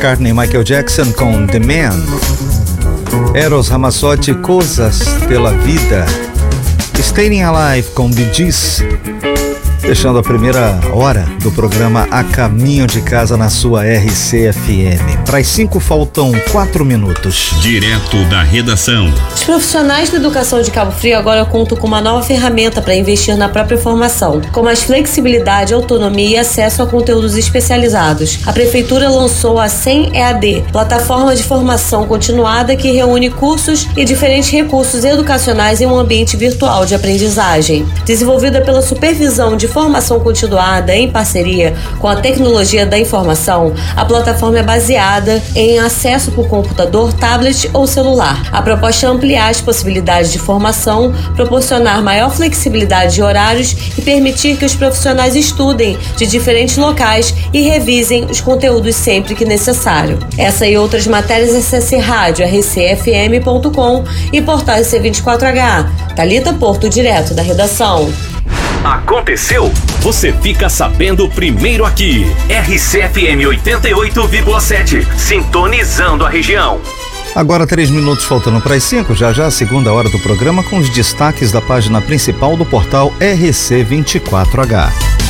McCartney e Michael Jackson com The Man. Eros Ramazzotti, Coisas pela Vida. Staying Alive com Bee Gees. Fechando a primeira hora do programa A Caminho de Casa na sua RCFM. Para as 5 faltam 4 minutos. Direto da redação. Os profissionais da educação de Cabo Frio agora contam com uma nova ferramenta para investir na própria formação, com mais flexibilidade, autonomia e acesso a conteúdos especializados. A Prefeitura lançou a 100 EAD, plataforma de formação continuada que reúne cursos e diferentes recursos educacionais em um ambiente virtual de aprendizagem. Desenvolvida pela Supervisão de Formação Continuada em parceria com a Tecnologia da Informação, a plataforma é baseada em acesso por computador, tablet ou celular. A proposta é ampliar as possibilidades de formação, proporcionar maior flexibilidade de horários e permitir que os profissionais estudem de diferentes locais e revisem os conteúdos sempre que necessário. Essa e outras matérias acesse rádio rcfm.com e portal RC24H. Thalita Porto, direto da redação. Aconteceu? Você fica sabendo primeiro aqui. RCFM 88,7. Sintonizando a região. Agora 3 minutos faltando para as 5, já a segunda hora do programa com os destaques da página principal do portal RC24H.